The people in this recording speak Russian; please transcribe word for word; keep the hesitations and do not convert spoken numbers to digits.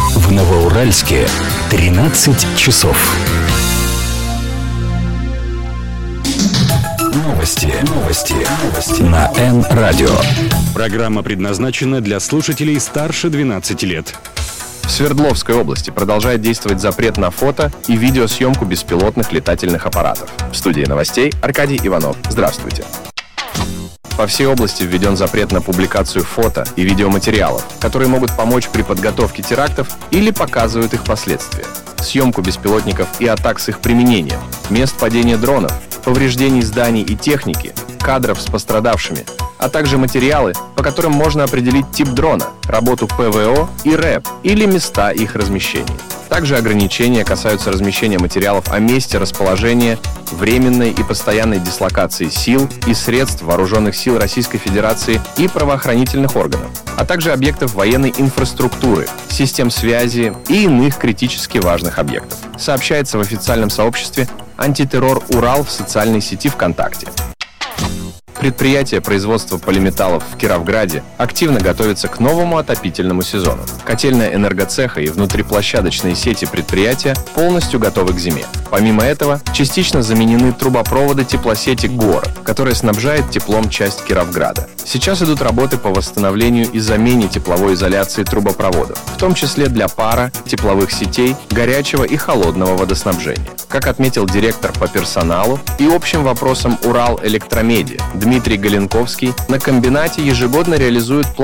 В Новоуральске тринадцать часов. Новости, новости, новости на Эн-радио. Программа предназначена для слушателей старше двенадцати лет. В Свердловской области продолжает действовать запрет на фото и видеосъемку беспилотных летательных аппаратов. В студии новостей Аркадий Иванов. Здравствуйте. По всей области введен запрет на публикацию фото и видеоматериалов, которые могут помочь при подготовке терактов или показывают их последствия. Съемку беспилотников и атак с их применением, мест падения дронов, повреждений зданий и техники, кадров с пострадавшими, а также материалы, по которым можно определить тип дрона, работу ПВО и РЭП или места их размещения. Также ограничения касаются размещения материалов о месте расположения, временной и постоянной дислокации сил и средств вооруженных сил Российской Федерации и правоохранительных органов, а также объектов военной инфраструктуры, систем связи и иных критически важных объектов, сообщается в официальном сообществе «Антитеррор Урал» в социальной сети ВКонтакте. Предприятие производства полиметаллов в Кировграде активно готовится к новому отопительному сезону. Котельная энергоцеха и внутриплощадочные сети предприятия полностью готовы к зиме. Помимо этого, частично заменены трубопроводы теплосети ГОР, которая снабжает теплом часть Кировграда. Сейчас идут работы по восстановлению и замене тепловой изоляции трубопроводов, в том числе для пара, тепловых сетей, горячего и холодного водоснабжения. Как отметил директор по персоналу и общим вопросам Урал Электромедиа Дмитрий Галенковский, на комбинате ежегодно реализуют план